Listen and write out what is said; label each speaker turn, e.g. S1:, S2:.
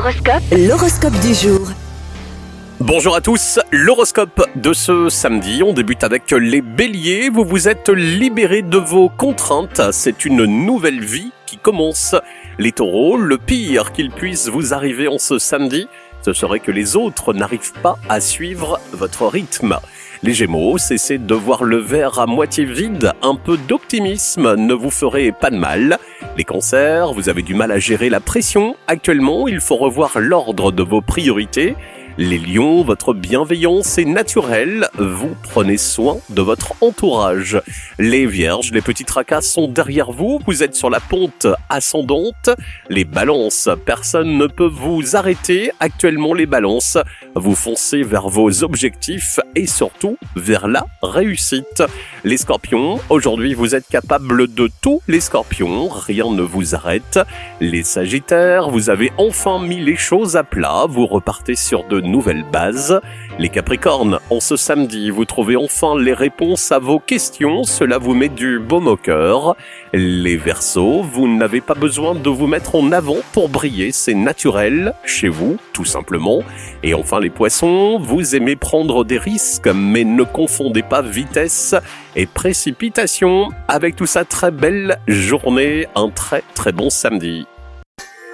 S1: L'horoscope du jour.
S2: Bonjour à tous, l'horoscope de ce samedi, on débute avec les béliers, vous vous êtes libérés de vos contraintes, c'est une nouvelle vie qui commence. Les taureaux, le pire qu'il puisse vous arriver en ce samedi, ce serait que les autres n'arrivent pas à suivre votre rythme. Les gémeaux, cessez de voir le verre à moitié vide, un peu d'optimisme ne vous ferait pas de mal. Les cancers, vous avez du mal à gérer la pression, actuellement il faut revoir l'ordre de vos priorités. Les lions, votre bienveillance est naturelle, vous prenez soin de votre entourage. Les vierges, les petits tracas sont derrière vous, vous êtes sur la pente ascendante. Les balances, personne ne peut vous arrêter, actuellement les balances, vous foncez vers vos objectifs et surtout vers la réussite. Les scorpions, aujourd'hui vous êtes capable de tout, les scorpions, rien ne vous arrête. Les sagittaires, vous avez enfin mis les choses à plat, vous repartez sur de nouvelles bases. Les capricornes, en ce samedi, vous trouvez enfin les réponses à vos questions, cela vous met du baume au cœur. Les verseaux, vous n'avez pas besoin de vous mettre en avant pour briller, c'est naturel chez vous, tout simplement. Et enfin les poissons, vous aimez prendre des risques, mais ne confondez pas vitesse et précipitation. Avec tout ça, très belle journée, un très très bon samedi.